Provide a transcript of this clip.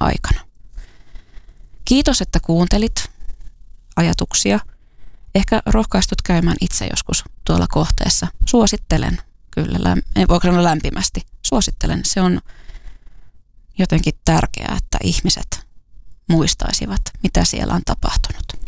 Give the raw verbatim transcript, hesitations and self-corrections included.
aikana. Kiitos, että kuuntelit ajatuksia. Ehkä rohkaistut käymään itse joskus tuolla kohteessa. Suosittelen kyllä, lämp- voiko sanoa lämpimästi. Suosittelen. Se on jotenkin tärkeää, että ihmiset muistaisivat, mitä siellä on tapahtunut.